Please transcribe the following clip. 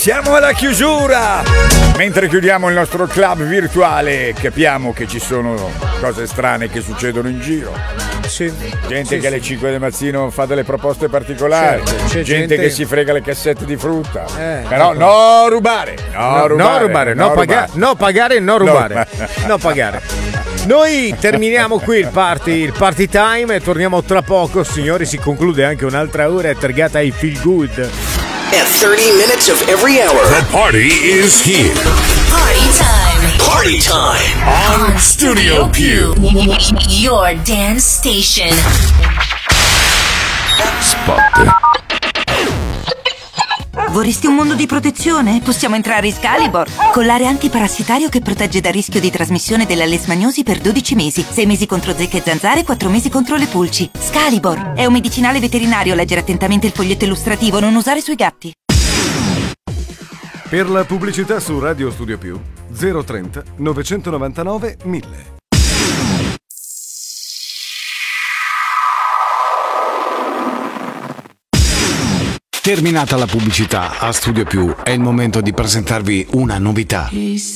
Siamo alla chiusura. Mentre chiudiamo il nostro club virtuale, capiamo che ci sono cose strane che succedono in giro. Sì. Gente che alle 5 del mattino fa delle proposte particolari. Certo, c'è gente che si frega le cassette di frutta. no. Però no rubare. No rubare. Noi terminiamo qui il party time e torniamo tra poco, signori. Si conclude anche un'altra ora targata ai feel good. At 30 minutes of every hour, the party is here. Party time. Party time On Studio Più. Your dance station. Spot. Vorresti un mondo di protezione? Possiamo entrare in Scalibor. Collare antiparassitario che protegge dal rischio di trasmissione della lesmaniosi per 12 mesi. 6 mesi contro zecche e zanzare, 4 mesi contro le pulci. Scalibor è un medicinale veterinario. Leggere attentamente il foglietto illustrativo. Non usare sui gatti. Per la pubblicità su Radio Studio Più 030 999 1000. Terminata la pubblicità, a Studio Più è il momento di presentarvi una novità.